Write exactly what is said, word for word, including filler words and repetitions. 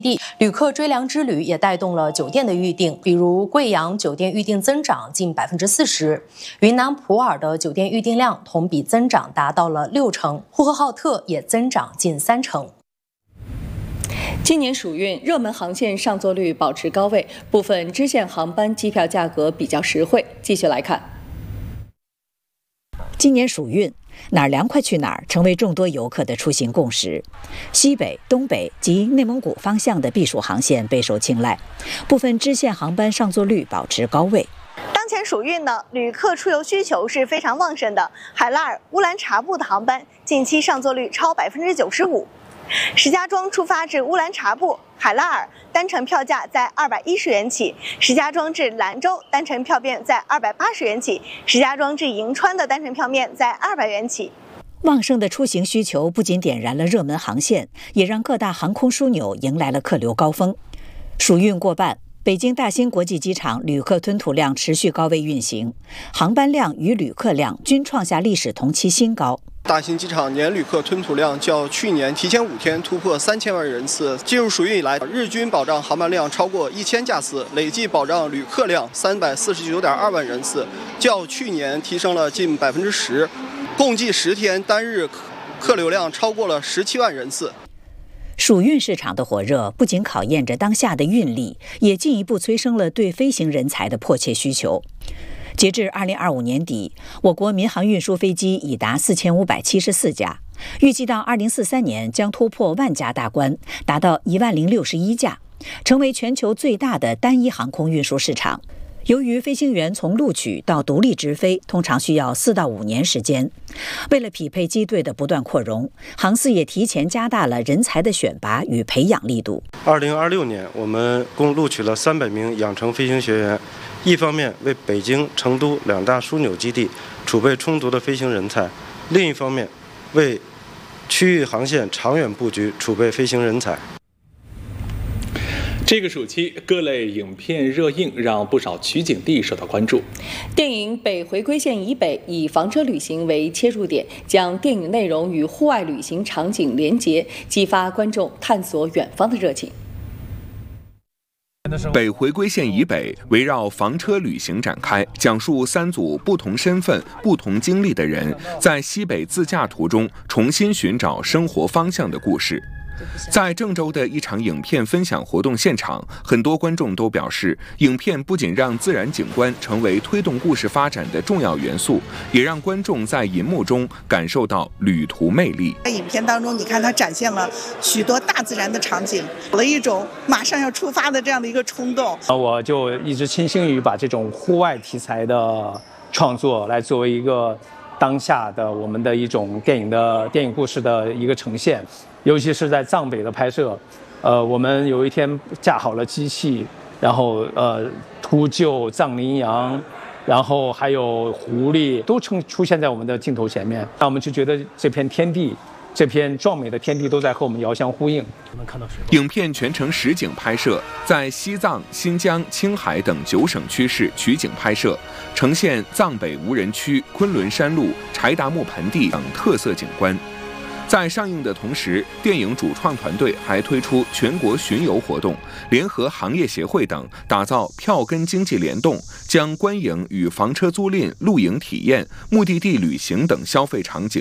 地，旅客追凉之旅也带动了酒店的预订，比如贵阳酒店预订增长近百分之四十，云南普洱的酒店预订量同比增长达到了六成，呼和浩特也增长近三成。 今年暑运，热门航线上座率保持高位，部分支线航班机票价格比较实惠。继续来看， 今年暑运，哪儿凉快去哪儿成为众多游客的出行共识。西北、东北及内蒙古方向的避暑航线备受青睐，部分支线航班上座率保持高位。 当前暑运呢，旅客出游需求是非常旺盛的。海拉尔、乌兰察布的航班近期上座率超百分之九十五。石家庄出发至乌兰察布、海拉尔单程票价在二百一十元起；石家庄至兰州单程票面在二百八十元起；石家庄至银川的单程票面在二百元起。 旺盛的出行需求不仅点燃了热门航线，也让各大航空枢纽迎来了客流高峰。暑运过半，北京大兴国际机场旅客吞吐量持续高位运行，航班量与旅客量均创下历史同期新高。 大兴机场年旅客吞吐量较去年提前五天突破三千万人次。进入暑运以来，日均保障航班量超过一千架次，累计保障旅客量三百四十九点二万人次，较去年提升了近百分之十。共计十天单日客流量超过了十七万人次。 暑运市场的火热不仅考验着当下的运力，也进一步催生了对飞行人才的迫切需求。截至二零二五年底，我国民航运输飞机已达四千五百七十四架，预计到二零四三年将突破万架大关，达到一万零六十一架，成为全球最大的单一航空运输市场。由于飞行员从录取到独立直飞通常需要四到五年时间，为了匹配机队的不断扩容，航司也提前加大了人才的选拔与培养力度。 二零二六年，我们共录取了三百名养成飞行学员，一方面为北京、成都两大枢纽基地储备充足的飞行人才，另一方面为区域航线长远布局储备飞行人才。 这个暑期，各类影片热映，让不少取景地受到关注。 电影《北回归线以北》以房车旅行为切入点，将电影内容与户外旅行场景连结，激发观众探索远方的热情。 北回归线以北围绕房车旅行展开，讲述三组不同身份、不同经历的人在西北自驾途中重新寻找生活方向的故事。在郑州的一场影片分享活动现场，很多观众都表示，影片不仅让自然景观成为推动故事发展的重要元素，也让观众在银幕中感受到旅途魅力。 在影片当中，你看它展现了许多大自然的场景，有了一种马上要出发的这样的一个冲动。 我就一直倾心于把这种户外题材的创作来作为一个当下的我们的一种电影的电影故事的一个呈现。尤其是在藏北的拍摄，呃，我们有一天架好了机器，然后呃秃鹫、藏羚羊，然后还有狐狸，都出出现在我们的镜头前面，那我们就觉得这片天地，这片壮美的天地都在和我们遥相呼应。 影片全程实景拍摄，在西藏、新疆、青海等九省区市取景拍摄，呈现藏北无人区、昆仑山路、柴达木盆地等特色景观。在上映的同时，电影主创团队还推出全国巡游活动，联合行业协会等，打造票根经济联动，将观影与房车租赁、露营体验、目的地旅行等消费场景